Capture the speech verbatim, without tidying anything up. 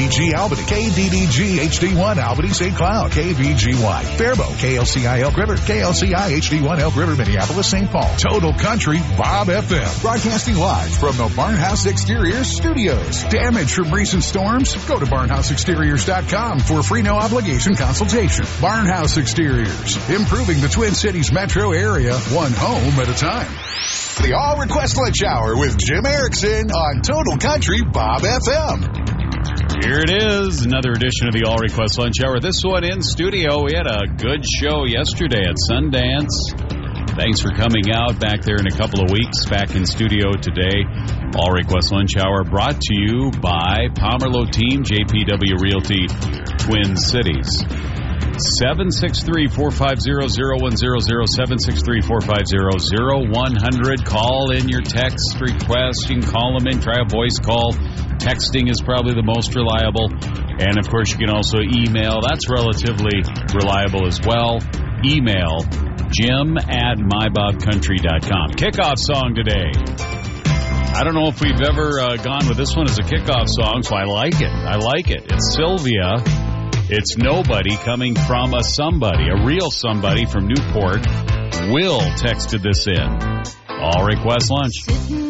D G Albany, K D D G H D one Albany Saint Cloud, K V G Y Faribault, K L C I Elk River, K L C I H D one Elk River, Minneapolis, Saint Paul. Total Country Bob F M. Broadcasting live from the Barnhouse Exteriors Studios. Damage from recent storms? Go to barnhouse exteriors dot com for a free no obligation consultation. Barnhouse Exteriors. Improving the Twin Cities metro area, one home at a time. The All Request Lunch Hour with Jim Erickson on Total Country Bob F M. Here it is, another edition of the All Request Lunch Hour. This one in studio. We had a good show yesterday at Sundance. Thanks for coming out. Back there in a couple of weeks. Back in studio today. All Request Lunch Hour brought to you by Pomerleau Team, J P W Realty, Twin Cities. seven six three, four five zero, zero one zero zero, seven six three, four five zero, zero one hundred. Call in your text requests. You can call them in. Try a voice call. Texting is probably the most reliable. And, of course, you can also email. That's relatively reliable as well. Email jim at my bob country dot com. Kickoff song today. I don't know if we've ever uh, gone with this one as a kickoff song, so I like it. I like it. It's Sylvia. It's Nobody coming from a somebody, a real somebody from Newport. Will texted this in. All Request Lunch.